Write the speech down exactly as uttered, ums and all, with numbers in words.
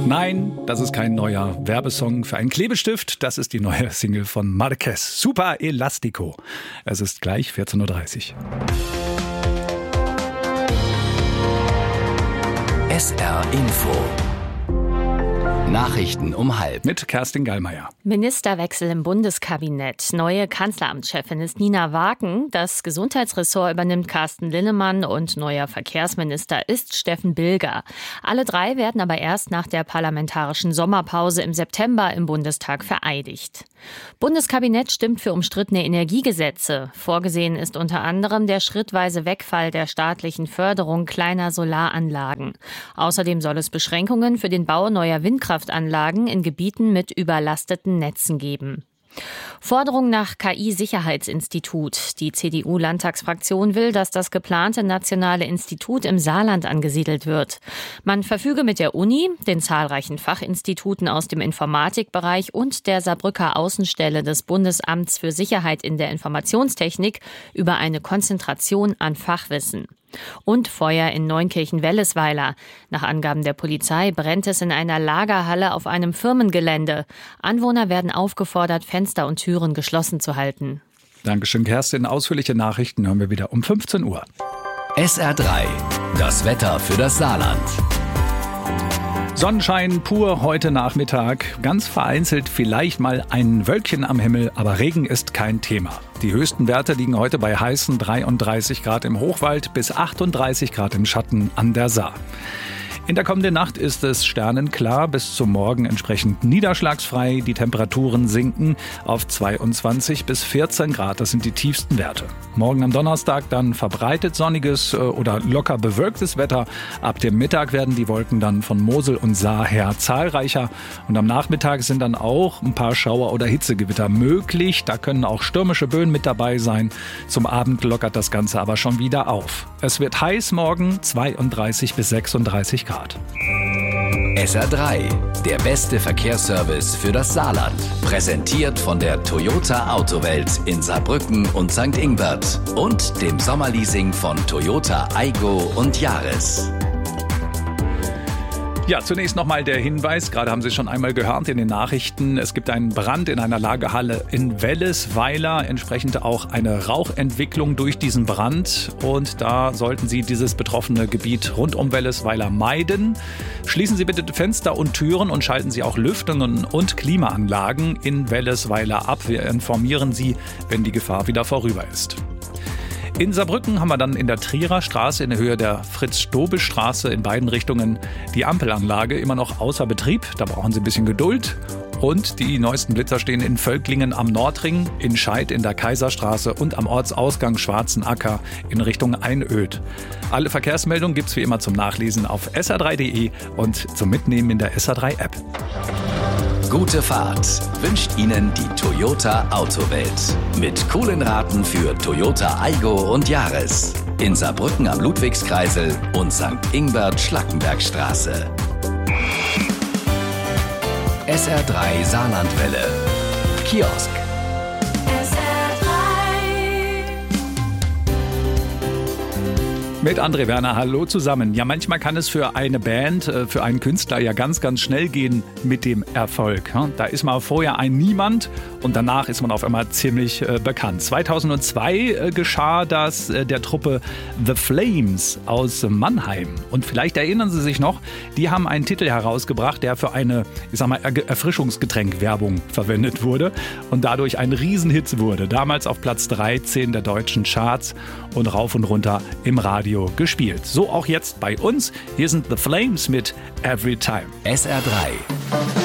Nein, das ist kein neuer Werbesong für einen Klebestift. Das ist die neue Single von Marquez. Super Elastico. Es ist gleich vierzehn Uhr dreißig. S R Info. Nachrichten um halb. Mit Kerstin Gallmeier. Ministerwechsel im Bundeskabinett. Neue Kanzleramtschefin ist Nina Waken. Das Gesundheitsressort übernimmt Carsten Linnemann und neuer Verkehrsminister ist Steffen Bilger. Alle drei werden aber erst nach der parlamentarischen Sommerpause im September im Bundestag vereidigt. Bundeskabinett stimmt für umstrittene Energiegesetze. Vorgesehen ist unter anderem der schrittweise Wegfall der staatlichen Förderung kleiner Solaranlagen. Außerdem soll es Beschränkungen für den Bau neuer Windkraftanlagen in Gebieten mit überlasteten Netzen geben. Forderung nach K I-Sicherheitsinstitut. Die C D U-Landtagsfraktion will, dass das geplante nationale Institut im Saarland angesiedelt wird. Man verfüge mit der Uni, den zahlreichen Fachinstituten aus dem Informatikbereich und der Saarbrücker Außenstelle des Bundesamts für Sicherheit in der Informationstechnik über eine Konzentration an Fachwissen. Und Feuer in Neunkirchen-Wellesweiler. Nach Angaben der Polizei brennt es in einer Lagerhalle auf einem Firmengelände. Anwohner werden aufgefordert, Fenster und Türen geschlossen zu halten. Dankeschön, Kerstin. Ausführliche Nachrichten hören wir wieder um fünfzehn Uhr. S R drei. Das Wetter für das Saarland. Sonnenschein pur heute Nachmittag. Ganz vereinzelt vielleicht mal ein Wölkchen am Himmel, aber Regen ist kein Thema. Die höchsten Werte liegen heute bei heißen dreiunddreißig Grad im Hochwald bis achtunddreißig Grad im Schatten an der Saar. In der kommenden Nacht ist es sternenklar, bis zum Morgen entsprechend niederschlagsfrei. Die Temperaturen sinken auf zweiundzwanzig bis vierzehn Grad, das sind die tiefsten Werte. Morgen am Donnerstag dann verbreitet sonniges oder locker bewölktes Wetter. Ab dem Mittag werden die Wolken dann von Mosel und Saar her zahlreicher. Und am Nachmittag sind dann auch ein paar Schauer oder Hitzegewitter möglich. Da können auch stürmische Böen mit dabei sein. Zum Abend lockert das Ganze aber schon wieder auf. Es wird heiß morgen, zweiunddreißig bis sechsunddreißig Grad. S R drei, der beste Verkehrsservice für das Saarland. Präsentiert von der Toyota Autowelt in Saarbrücken und Sankt Ingbert und dem Sommerleasing von Toyota Aygo und Yaris. Ja, zunächst nochmal der Hinweis, gerade haben Sie schon einmal gehört in den Nachrichten, es gibt einen Brand in einer Lagerhalle in Wellesweiler, entsprechend auch eine Rauchentwicklung durch diesen Brand und da sollten Sie dieses betroffene Gebiet rund um Wellesweiler meiden. Schließen Sie bitte Fenster und Türen und schalten Sie auch Lüftungen und Klimaanlagen in Wellesweiler ab. Wir informieren Sie, wenn die Gefahr wieder vorüber ist. In Saarbrücken haben wir dann in der Trierer Straße in der Höhe der Fritz-Stobel-Straße in beiden Richtungen die Ampelanlage immer noch außer Betrieb. Da brauchen Sie ein bisschen Geduld. Und die neuesten Blitzer stehen in Völklingen am Nordring, in Scheid in der Kaiserstraße und am Ortsausgang Schwarzenacker in Richtung Einöd. Alle Verkehrsmeldungen gibt's wie immer zum Nachlesen auf S R drei punkt de und zum Mitnehmen in der S R drei App. Gute Fahrt wünscht Ihnen die Toyota Autowelt. Mit coolen Raten für Toyota Aygo und Yaris. In Saarbrücken am Ludwigskreisel und Sankt Ingbert-Schlackenbergstraße. S R drei Saarlandwelle. Kiosk. Mit André Werner, hallo zusammen. Ja, manchmal kann es für eine Band, für einen Künstler ja ganz, ganz schnell gehen mit dem Erfolg. Da ist man vorher ein Niemand und danach ist man auf einmal ziemlich bekannt. zweitausendzwei geschah das der Truppe The Flames aus Mannheim. Und vielleicht erinnern Sie sich noch, die haben einen Titel herausgebracht, der für eine, ich sag mal, Erfrischungsgetränk-Werbung verwendet wurde und dadurch ein Riesenhit wurde. Damals auf Platz dreizehn der deutschen Charts und rauf und runter im Radio gespielt. So auch jetzt bei uns. Hier sind The Flames mit Every Time. S R drei.